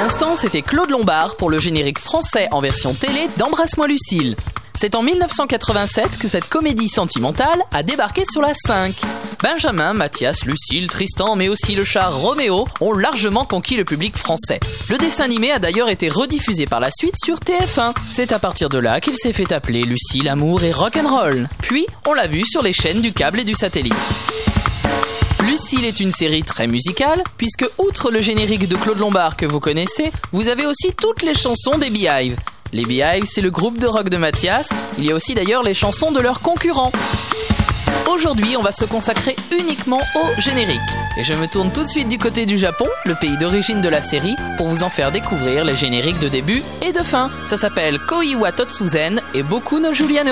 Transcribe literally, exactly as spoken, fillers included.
l'instant, c'était Claude Lombard pour le générique français en version télé d'Embrasse-moi Lucille. C'est en mille neuf cent quatre-vingt-sept que cette comédie sentimentale a débarqué sur la cinq. Benjamin, Mathias, Lucille, Tristan, mais aussi le chat Roméo ont largement conquis le public français. Le dessin animé a d'ailleurs été rediffusé par la suite sur T F un. C'est à partir de là qu'il s'est fait appeler Lucille, Amour et Rock'n'Roll. Puis, on l'a vu sur les chaînes du câble et du satellite. Lucille est une série très musicale, puisque outre le générique de Claude Lombard que vous connaissez, vous avez aussi toutes les chansons des Beehive. Les Beehive, c'est le groupe de rock de Mathias. Il y a aussi d'ailleurs les chansons de leurs concurrents. Aujourd'hui, on va se consacrer uniquement au générique. Et je me tourne tout de suite du côté du Japon, le pays d'origine de la série, pour vous en faire découvrir les génériques de début et de fin. Ça s'appelle Koi wa Totsuzen et Boku no Juliano.